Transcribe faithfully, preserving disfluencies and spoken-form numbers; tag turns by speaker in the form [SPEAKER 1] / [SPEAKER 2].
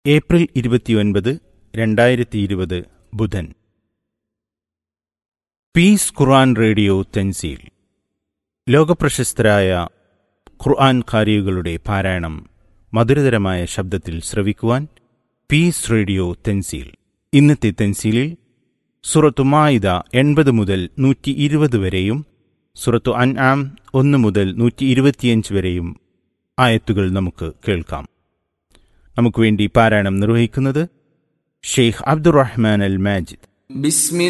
[SPEAKER 1] April ഇരുപത്തിയൊൻപത് രണ്ടായിരത്തി ഇരുപത് ബുധൻ. പീസ് ഖുർആൻ റേഡിയോ തൻസീൽ. ലോകപ്രശസ്തരായ ഖുർആൻ ഖാരികളുടെ പാരായണം മധുരതരമായ ശബ്ദത്തിൽ ശ്രവിക്കുവാൻ പീസ് റേഡിയോ തൻസീൽ. ഇന്നത്തെ തൻസീലിൽ സൂറത്തു മാഇദ എൺപത് മുതൽ നൂറ്റി ഇരുപത് വരെയും സൂറത്തു അൻആം ഒന്ന് മുതൽ നൂറ്റി ഇരുപത്തിയഞ്ച് വരെയും ആയത്തുകൾ നമുക്ക് കേൾക്കാം. നമുക്ക് വേണ്ടി പാരായണം നിർവഹിക്കുന്നത് ഷെയ്ഖ് അബ്ദുറഹ്മാൻ അൽ മാജിദ്.